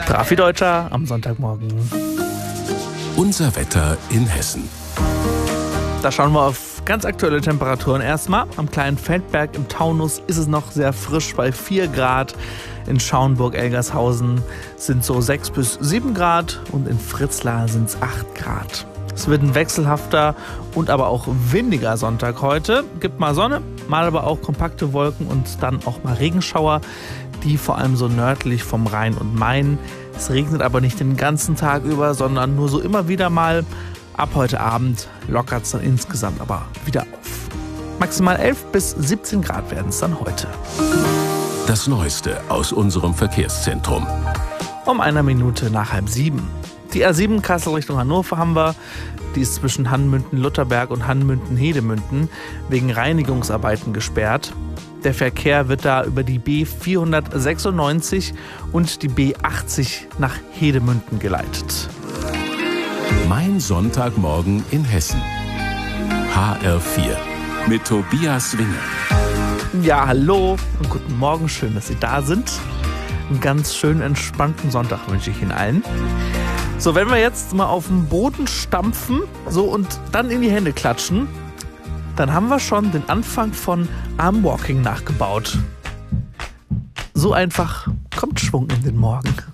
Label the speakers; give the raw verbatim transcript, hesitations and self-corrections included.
Speaker 1: Trafi-Deutscher am Sonntagmorgen.
Speaker 2: Unser Wetter in Hessen.
Speaker 1: Da schauen wir auf ganz aktuelle Temperaturen. Erstmal am kleinen Feldberg im Taunus ist es noch sehr frisch bei vier Grad. In Schauenburg-Elgershausen sind so sechs bis sieben Grad und in Fritzlar sind es acht Grad. Es wird ein wechselhafter und aber auch windiger Sonntag heute. Gibt mal Sonne, mal aber auch kompakte Wolken und dann auch mal Regenschauer, die vor allem so nördlich vom Rhein und Main. Es regnet aber nicht den ganzen Tag über, sondern nur so immer wieder mal. Ab heute Abend lockert es dann insgesamt aber wieder auf. Maximal elf bis siebzehn Grad werden es dann heute.
Speaker 2: Das Neueste aus unserem Verkehrszentrum.
Speaker 1: Um einer Minute nach halb sieben. Die A sieben Kassel Richtung Hannover haben wir. Die ist zwischen Hanmünden-Lutterberg und Hanmünden-Hedemünden wegen Reinigungsarbeiten gesperrt. Der Verkehr wird da über die B vierhundertsechsundneunzig und die B achtzig nach Hedemünden geleitet.
Speaker 2: Mein Sonntagmorgen in Hessen. H R vier mit Tobias Winger.
Speaker 1: Ja, hallo und guten Morgen. Schön, dass Sie da sind. Einen ganz schönen, entspannten Sonntag wünsche ich Ihnen allen. So, wenn wir jetzt mal auf den Boden stampfen so und dann in die Hände klatschen, dann haben wir schon den Anfang von Armwalking nachgebaut. So einfach kommt Schwung in den Morgen.